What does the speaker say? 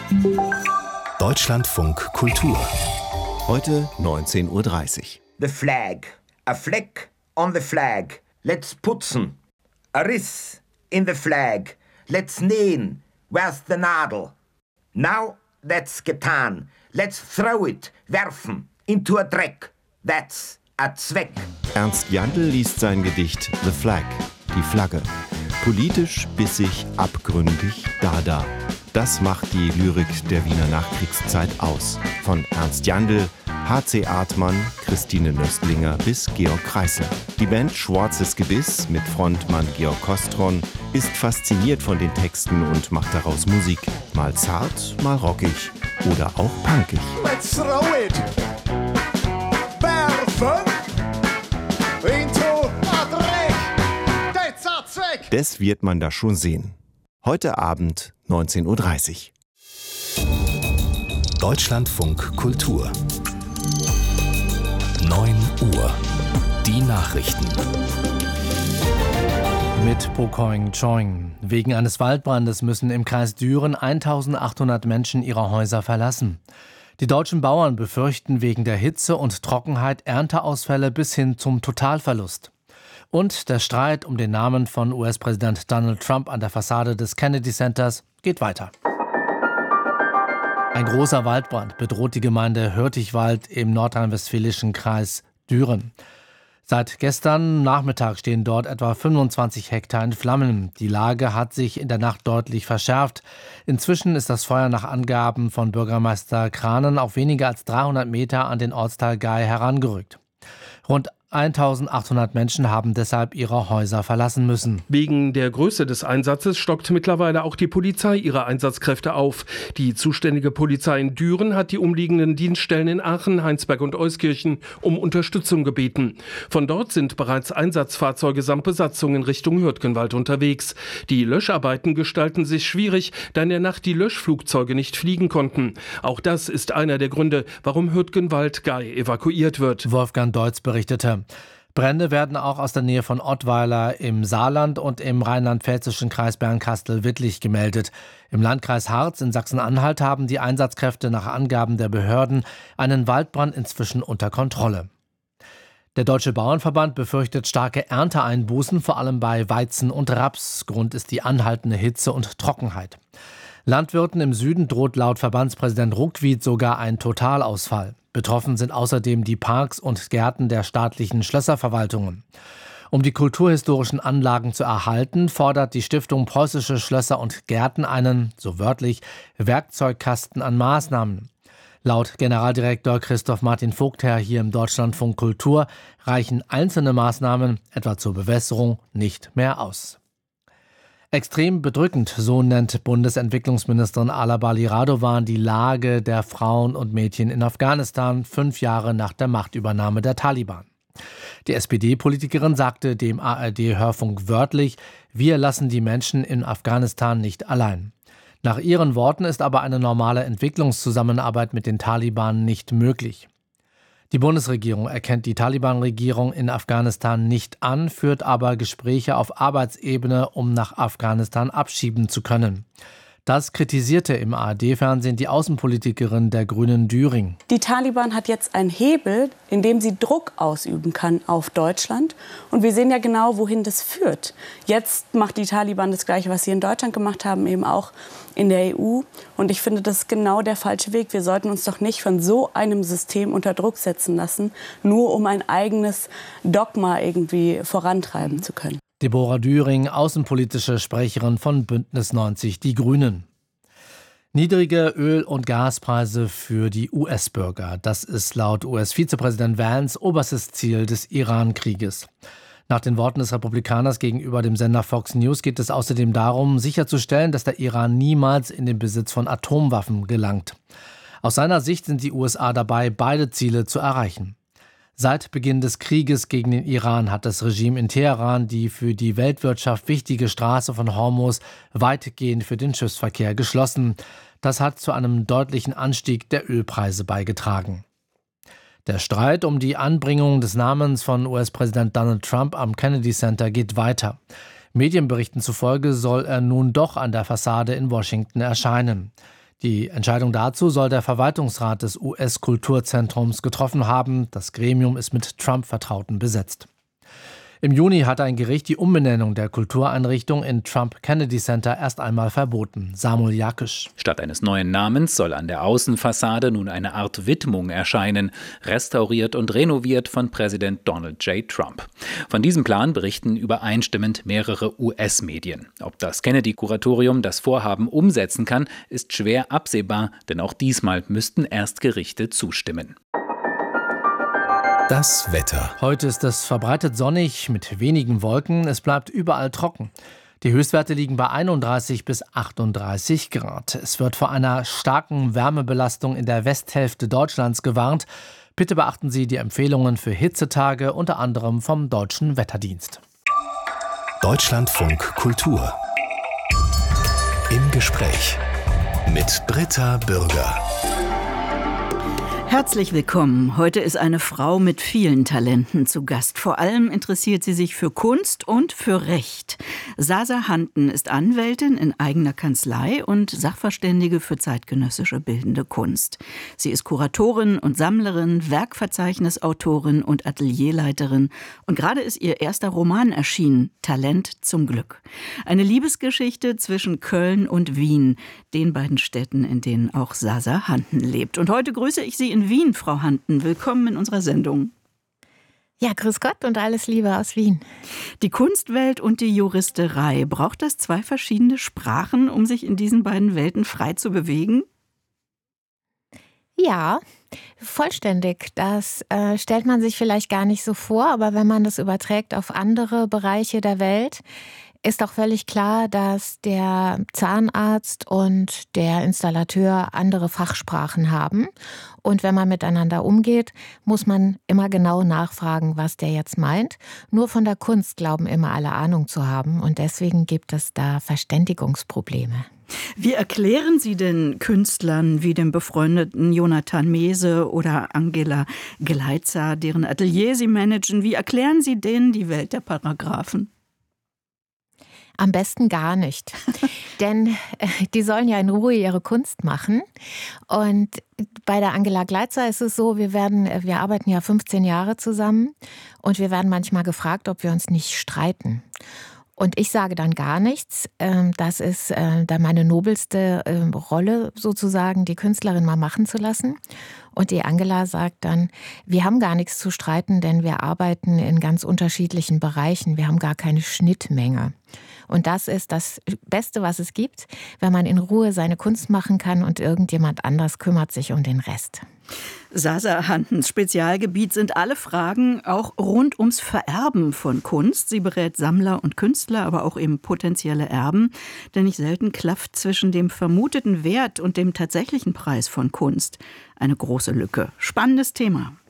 Deutschlandfunk Kultur. Heute 19:30 Uhr. The flag. A fleck on the flag. Let's putzen. A riss in the flag. Let's nähen. Where's the Nadel? Now that's getan. Let's throw it, werfen, into a Dreck. That's a Zweck. Ernst Jandl liest sein Gedicht The Flag, die Flagge. Politisch, bissig, abgründig, Dada. Das macht die Lyrik der Wiener Nachkriegszeit aus. Von Ernst Jandl, H.C. Artmann, Christine Nöstlinger bis Georg Kreisler. Die Band Schwarzes Gebiss mit Frontmann Georg Kostron ist fasziniert von den Texten und macht daraus Musik. Mal zart, mal rockig oder auch punkig. Let's throw it! Werfen! Into a Dreck! That's a Zweck! Das wird man da schon sehen. Heute Abend 19:30 Uhr. Deutschlandfunk Kultur. 9 Uhr. Die Nachrichten. Mit Pokoing Choing. Wegen eines Waldbrandes müssen im Kreis Düren 1800 Menschen ihre Häuser verlassen. Die deutschen Bauern befürchten wegen der Hitze und Trockenheit Ernteausfälle bis hin zum Totalverlust. Und der Streit um den Namen von US-Präsident Donald Trump an der Fassade des Kennedy Centers geht weiter. Ein großer Waldbrand bedroht die Gemeinde Hürtigwald im nordrhein-westfälischen Kreis Düren. Seit gestern Nachmittag stehen dort etwa 25 Hektar in Flammen. Die Lage hat sich in der Nacht deutlich verschärft. Inzwischen ist das Feuer nach Angaben von Bürgermeister Kranen auf weniger als 300 Meter an den Ortsteil Gay herangerückt. Rund 1800 Menschen haben deshalb ihre Häuser verlassen müssen. Wegen der Größe des Einsatzes stockt mittlerweile auch die Polizei ihre Einsatzkräfte auf. Die zuständige Polizei in Düren hat die umliegenden Dienststellen in Aachen, Heinsberg und Euskirchen um Unterstützung gebeten. Von dort sind bereits Einsatzfahrzeuge samt Besatzung in Richtung Hürtgenwald unterwegs. Die Löscharbeiten gestalten sich schwierig, da in der Nacht die Löschflugzeuge nicht fliegen konnten. Auch das ist einer der Gründe, warum Hürtgenwald-Gay evakuiert wird. Wolfgang Deutz berichtete. Brände werden auch aus der Nähe von Ottweiler im Saarland und im rheinland-pfälzischen Kreis Bernkastel-Wittlich gemeldet. Im Landkreis Harz in Sachsen-Anhalt haben die Einsatzkräfte nach Angaben der Behörden einen Waldbrand inzwischen unter Kontrolle. Der Deutsche Bauernverband befürchtet starke Ernteeinbußen, vor allem bei Weizen und Raps. Grund ist die anhaltende Hitze und Trockenheit. Landwirten im Süden droht laut Verbandspräsident Ruckwied sogar ein Totalausfall. Betroffen sind außerdem die Parks und Gärten der staatlichen Schlösserverwaltungen. Um die kulturhistorischen Anlagen zu erhalten, fordert die Stiftung Preußische Schlösser und Gärten einen, so wörtlich, Werkzeugkasten an Maßnahmen. Laut Generaldirektor Christoph Martin Vogtherr hier im Deutschlandfunk Kultur reichen einzelne Maßnahmen, etwa zur Bewässerung, nicht mehr aus. Extrem bedrückend, so nennt Bundesentwicklungsministerin Alabali Radovan die Lage der Frauen und Mädchen in Afghanistan 5 Jahre nach der Machtübernahme der Taliban. Die SPD-Politikerin sagte dem ARD-Hörfunk wörtlich, wir lassen die Menschen in Afghanistan nicht allein. Nach ihren Worten ist aber eine normale Entwicklungszusammenarbeit mit den Taliban nicht möglich. Die Bundesregierung erkennt die Taliban-Regierung in Afghanistan nicht an, führt aber Gespräche auf Arbeitsebene, um nach Afghanistan abschieben zu können. Das kritisierte im ARD-Fernsehen die Außenpolitikerin der Grünen Düring. Die Taliban hat jetzt einen Hebel, in dem sie Druck ausüben kann auf Deutschland. Und wir sehen ja genau, wohin das führt. Jetzt macht die Taliban das Gleiche, was sie in Deutschland gemacht haben, eben auch in der EU. Und ich finde, das ist genau der falsche Weg. Wir sollten uns doch nicht von so einem System unter Druck setzen lassen, nur um ein eigenes Dogma irgendwie vorantreiben zu können. Deborah Düring, außenpolitische Sprecherin von Bündnis 90 Die Grünen. Niedrige Öl- und Gaspreise für die US-Bürger. Das ist laut US-Vizepräsident Vance oberstes Ziel des Iran-Krieges. Nach den Worten des Republikaners gegenüber dem Sender Fox News geht es außerdem darum, sicherzustellen, dass der Iran niemals in den Besitz von Atomwaffen gelangt. Aus seiner Sicht sind die USA dabei, beide Ziele zu erreichen. Seit Beginn des Krieges gegen den Iran hat das Regime in Teheran die für die Weltwirtschaft wichtige Straße von Hormuz weitgehend für den Schiffsverkehr geschlossen. Das hat zu einem deutlichen Anstieg der Ölpreise beigetragen. Der Streit um die Anbringung des Namens von US-Präsident Donald Trump am Kennedy Center geht weiter. Medienberichten zufolge soll er nun doch an der Fassade in Washington erscheinen. Die Entscheidung dazu soll der Verwaltungsrat des US-Kulturzentrums getroffen haben. Das Gremium ist mit Trump-Vertrauten besetzt. Im Juni hat ein Gericht die Umbenennung der Kultureinrichtung in Trump Kennedy Center erst einmal verboten. Samuel Jakisch. Statt eines neuen Namens soll an der Außenfassade nun eine Art Widmung erscheinen, restauriert und renoviert von Präsident Donald J. Trump. Von diesem Plan berichten übereinstimmend mehrere US-Medien. Ob das Kennedy-Kuratorium das Vorhaben umsetzen kann, ist schwer absehbar, denn auch diesmal müssten erst Gerichte zustimmen. Das Wetter. Heute ist es verbreitet sonnig mit wenigen Wolken. Es bleibt überall trocken. Die Höchstwerte liegen bei 31 bis 38 Grad. Es wird vor einer starken Wärmebelastung in der Westhälfte Deutschlands gewarnt. Bitte beachten Sie die Empfehlungen für Hitzetage, unter anderem vom Deutschen Wetterdienst. Deutschlandfunk Kultur. Im Gespräch mit Britta Bürger. Herzlich willkommen. Heute ist eine Frau mit vielen Talenten zu Gast. Vor allem interessiert sie sich für Kunst und für Recht. Sasa Hanten ist Anwältin in eigener Kanzlei und Sachverständige für zeitgenössische bildende Kunst. Sie ist Kuratorin und Sammlerin, Werkverzeichnisautorin und Atelierleiterin. Und gerade ist ihr erster Roman erschienen, Talent zum Glück. Eine Liebesgeschichte zwischen Köln und Wien, den beiden Städten, in denen auch Sasa Hanten lebt. Und heute grüße ich Sie in Wien, Frau Hanten. Willkommen in unserer Sendung. Ja, grüß Gott und alles Liebe aus Wien. Die Kunstwelt und die Juristerei. Braucht das zwei verschiedene Sprachen, um sich in diesen beiden Welten frei zu bewegen? Ja, vollständig. Das stellt man sich vielleicht gar nicht so vor, aber wenn man das überträgt auf andere Bereiche der Welt, ist auch völlig klar, dass der Zahnarzt und der Installateur andere Fachsprachen haben. Und wenn man miteinander umgeht, muss man immer genau nachfragen, was der jetzt meint. Nur von der Kunst glauben immer alle Ahnung zu haben. Und deswegen gibt es da Verständigungsprobleme. Wie erklären Sie denn Künstlern wie dem befreundeten Jonathan Mese oder Angela Gleitzer, deren Atelier Sie managen, wie erklären Sie denen die Welt der Paragraphen? Am besten gar nicht, denn die sollen ja in Ruhe ihre Kunst machen. Und bei der Angela Gleitzer ist es so, wir arbeiten ja 15 Jahre zusammen und wir werden manchmal gefragt, ob wir uns nicht streiten. Und ich sage dann gar nichts. Das ist dann meine nobelste Rolle sozusagen, die Künstlerin mal machen zu lassen. Und die Angela sagt dann, wir haben gar nichts zu streiten, denn wir arbeiten in ganz unterschiedlichen Bereichen. Wir haben gar keine Schnittmenge. Und das ist das Beste, was es gibt, wenn man in Ruhe seine Kunst machen kann und irgendjemand anders kümmert sich um den Rest. Sasa Hantens Spezialgebiet sind alle Fragen auch rund ums Vererben von Kunst. Sie berät Sammler und Künstler, aber auch eben potenzielle Erben. Denn nicht selten klafft zwischen dem vermuteten Wert und dem tatsächlichen Preis von Kunst eine große Lücke. Spannendes Thema.